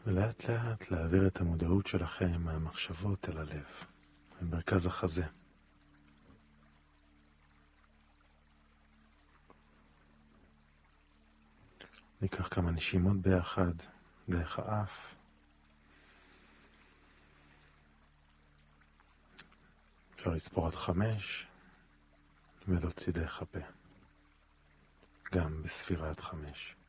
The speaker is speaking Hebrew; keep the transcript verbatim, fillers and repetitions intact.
ולאט לאט להעביר את המודעות שלכם מהמחשבות אל הלב, אל מרכז החזה. ניקח כמה נשימות ביחד, דרך האף. אפשר לספור עד חמש, ולהוציא דרך הפה. גם בספירה עד חמש.